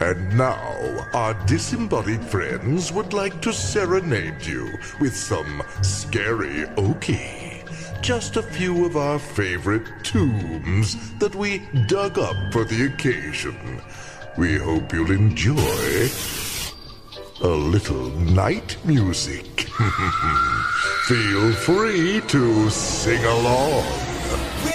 And now, our disembodied friends would like to serenade you with some scary okie. Just a few of our favorite tombs that we dug up for the occasion. We hope you'll enjoy a little night music. Feel free to sing along.